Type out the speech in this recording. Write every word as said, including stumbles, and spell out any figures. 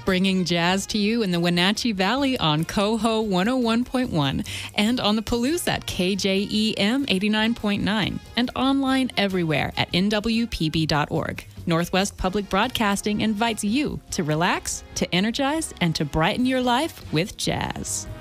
bringing jazz to you in the Wenatchee Valley on Coho one oh one point one and on the Palouse at K J E M eighty-nine point nine and online everywhere at N W P B dot org. Northwest Public Broadcasting invites you to relax, to energize, and to brighten your life with jazz.